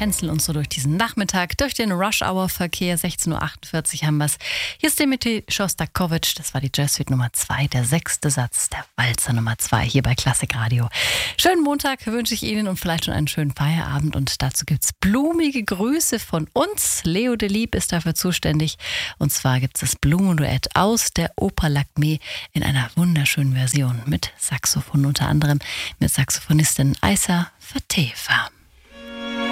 tänzeln uns so durch diesen Nachmittag, durch den Rush-Hour-Verkehr. 16.48 Uhr haben wir es. Hier ist Dimitri Schostakowitsch, das war die Jazzsuite Nummer 2, der 6. Satz, der Walzer Nummer 2 hier bei Klassik Radio. Schönen Montag wünsche ich Ihnen und vielleicht schon einen schönen Feierabend. Und dazu gibt es blumige Grüße von uns. Leo de Lieb ist dafür zuständig. Und zwar gibt es das Blumenduett aus der Oper Lakmé in einer wunderschönen Version mit Saxophon, unter anderem mit Saxophonistin Aissa Fateva.